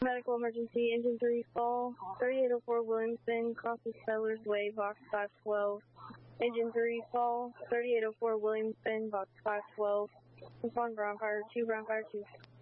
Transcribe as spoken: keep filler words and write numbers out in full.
Medical emergency, engine three fall, thirty-eight oh four Williams Bend, crosses Sellers Way, box five twelve. Engine three fall, thirty-eight oh four Williams Bend, box five twelve. Respond ground fire two, ground fire two.